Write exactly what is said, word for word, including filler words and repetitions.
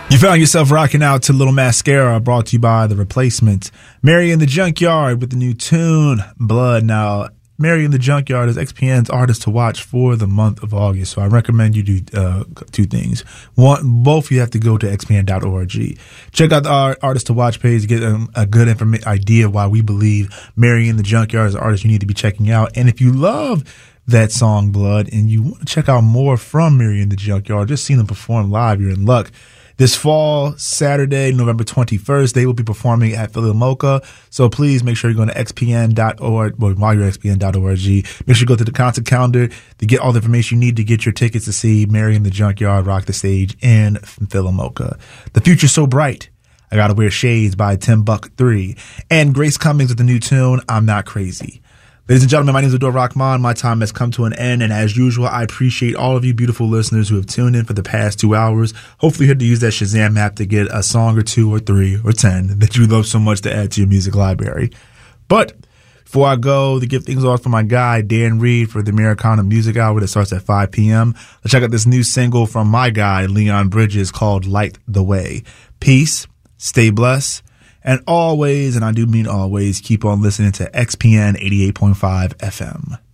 You found yourself rocking out to Little Mascara, brought to you by The Replacements. Mary in the Junkyard with the new tune, Blood. Now, Mary in the Junkyard is X P N's artist to watch for the month of August. So I recommend you do uh, two things. One, both you have to go to X P N dot org. Check out the artist to watch page, get um, a good informa- idea of why we believe Mary in the Junkyard is an artist you need to be checking out. And if you love that song, Blood, and you want to check out more from Mary in the Junkyard, just see them perform live, you're in luck. This fall, Saturday, November twenty-first, they will be performing at Philomoka. So please make sure you're going to X P N dot org. Well, while you're at X P N dot org, make sure you go to the concert calendar to get all the information you need to get your tickets to see Mary in the Junkyard rock the stage in Philomoka. The future's so bright. I Gotta Wear Shades by Tim Buck three. And Grace Cummings with the new tune, I'm Not Crazy. Ladies and gentlemen, my name is Adore Rahman. My time has come to an end, and as usual, I appreciate all of you beautiful listeners who have tuned in for the past two hours. Hopefully you had to use that Shazam app to get a song or two or three or ten that you love so much to add to your music library. But before I go, to give things off for my guy, Dan Reed, for the Americana Music Hour that starts at five p.m., let's check out this new single from my guy, Leon Bridges, called Light the Way. Peace, stay blessed. And always, and I do mean always, keep on listening to X P N eighty-eight point five F M.